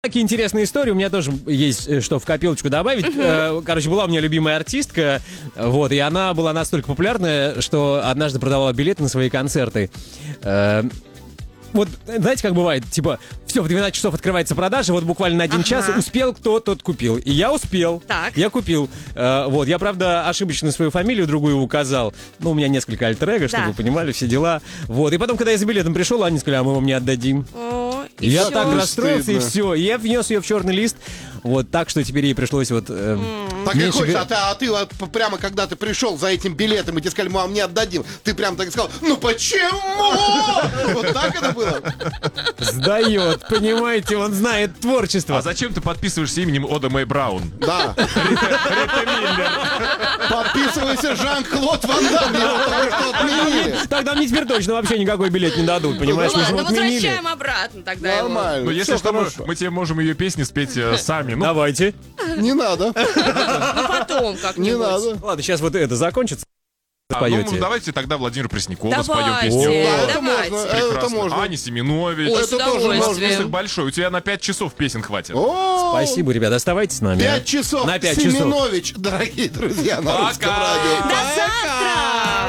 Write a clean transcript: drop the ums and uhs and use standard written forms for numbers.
Такие интересные истории. У меня тоже есть что в копилочку добавить. Короче, была у меня любимая артистка, вот, и она была настолько популярная, что однажды продавала билеты на свои концерты. Вот, знаете, как бывает, типа, все, в 12 часов открывается продажа, вот буквально на 1 час успел кто, тот купил. И я успел. Так. Я купил. Вот, я, правда, ошибочно свою фамилию другую указал. Ну, у меня несколько альтер-эго, чтобы вы понимали, все дела. Вот, и потом, когда я за билетом пришел, они сказали, а мы вам не отдадим. И Я всё. так расстроился, Стыдно. и все. И я внес ее в черный лист. Вот так, что теперь ей пришлось вот... Так и меньше хочешь, го- а ты вот прямо когда ты пришел за этим билетом, и тебе сказали, мы вам не отдадим, ты прям так и сказал, ну почему? Вот так это было? Сдает, понимаете, он знает творчество. А зачем ты подписываешься именем Ода Мэй Браун? Да. Подписывайся, Жан-Клод Ван Дамм, его только что отменили. Тогда мне теперь точно вообще никакой билет не дадут, понимаешь? Ну Мы же ладно, отменили. возвращаем обратно тогда его. Нормально. Ну, если всё что, хорошо. мы тебе можем ее песни спеть сами. Ну, Давайте. Не надо, Ну потом как-нибудь. не надо. Ладно, сейчас вот это закончится. ну, Поете. давайте тогда Владимиру Преснякову споем Давайте, песню. Это давайте. можно, это Прекрасно. можно. Аня Семенович. Ой, с Это тоже можно. удовольствием. Список большой. У тебя на 5 часов песен хватит. О, Спасибо, ребят, оставайтесь с нами. 5 часов. На 5 часов. Семенович, дорогие друзья, на Русском Пока. радио. До завтра!